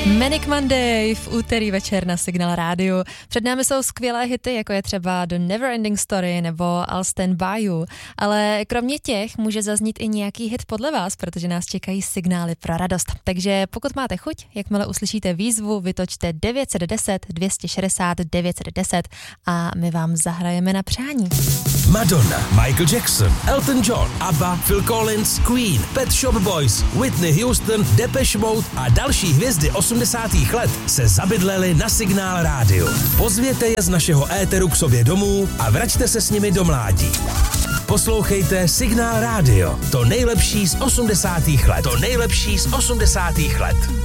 Manic Monday v úterý večer na Signál rádiu. Před námi jsou skvělé hity, jako je třeba The Neverending Story nebo I'll Stand By You, ale kromě těch může zaznít i nějaký hit podle vás, protože nás čekají signály pro radost. Takže pokud máte chuť, jakmile uslyšíte výzvu, vytočte 910 260 910 a my vám zahrajeme na přání. Madonna, Michael Jackson, Elton John, ABBA, Phil Collins, Queen, Pet Shop Boys, Whitney Houston, Depeche Mode a další hvězdy 80. let se zabydleli na Signál rádiu. Pozvěte je z našeho éteru k sobě domů a vraťte se s nimi do mládí. Poslouchejte Signál rádio. To nejlepší z 80. let. To nejlepší z 80. let.